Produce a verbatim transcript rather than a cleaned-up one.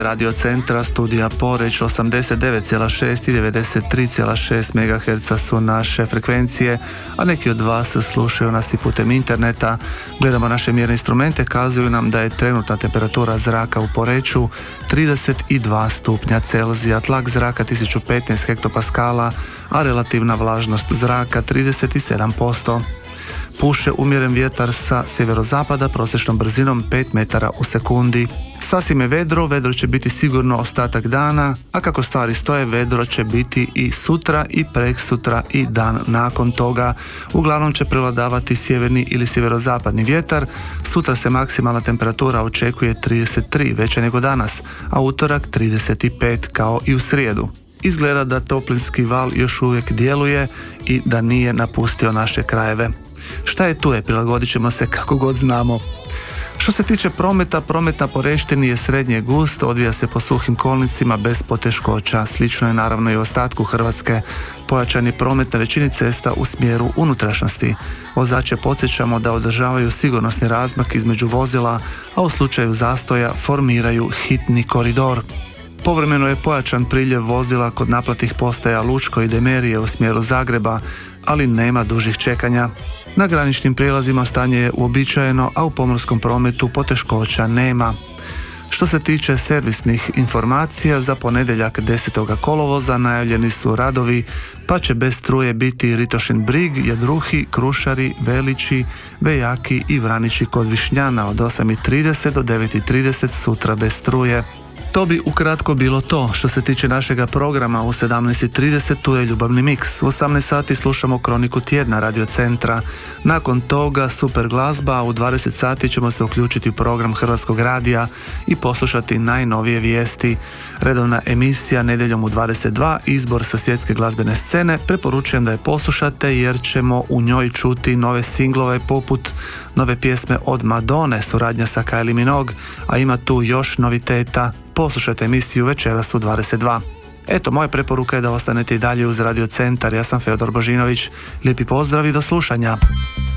Radio Centra, studija Poreč, osamdeset devet zarez šest i devedeset tri zarez šest megaherca su naše frekvencije, a neki od vas slušaju nas i putem interneta. Gledamo naše mjerne instrumente, kazuju nam da je trenutna temperatura zraka u Poreču trideset dva stupnja Celzija, tlak zraka tisuću petnaest hektopaskala, a relativna vlažnost zraka trideset sedam posto. Puše umjeren vjetar sa sjeverozapada prosječnom brzinom pet metara u sekundi. Sasvim je vedro, vedro će biti sigurno ostatak dana, a kako stvari stoje, vedro će biti i sutra i preksutra i dan nakon toga. Uglavnom će prevladavati sjeverni ili sjeverozapadni vjetar. Sutra se maksimalna temperatura očekuje trideset tri, veća nego danas, a utorak trideset pet kao i u srijedu. Izgleda da toplinski val još uvijek djeluje i da nije napustio naše krajeve. Šta je tu je, prilagodit ćemo se kako god znamo. Što se tiče prometa, promet na Poreštini je srednje gust, odvija se po suhim kolnicima bez poteškoća. Slično je naravno i u ostatku Hrvatske. Pojačan je promet na većini cesta u smjeru unutrašnjosti. Vozače podsjećamo da održavaju sigurnosni razmak između vozila, a u slučaju zastoja formiraju hitni koridor. Povremeno je pojačan priljev vozila kod naplatnih postaja Lučko i Demerije u smjeru Zagreba, ali nema dužih čekanja. Na graničnim prijelazima stanje je uobičajeno, a u pomorskom prometu poteškoća nema. Što se tiče servisnih informacija, za ponedjeljak desetog kolovoza najavljeni su radovi, pa će bez struje biti Ritošin Brig, Jadruhi, Krušari, Velići, Vejaki i Vranići kod Višnjana od osam i trideset do devet i trideset sutra bez struje. To bi ukratko bilo to. Što se tiče našega programa, u sedamnaest i trideset tu je ljubavni miks. U osamnaest sati slušamo kroniku tjedna Radio Centra. Nakon toga super glazba, a u dvadeset sati ćemo se uključiti u program Hrvatskog radija i poslušati najnovije vijesti. Redovna emisija nedjeljom u dvadeset dva, izbor sa svjetske glazbene scene. Preporučujem da je poslušate jer ćemo u njoj čuti nove singlove poput nove pjesme od Madone, suradnja sa Kylie Minogue, a ima tu još noviteta. Poslušajte emisiju večeras u dvadeset dva. Eto, moja preporuka je da ostanete i dalje uz Radio Centar. Ja sam Feodor Božinović. Lijepi pozdrav i do slušanja.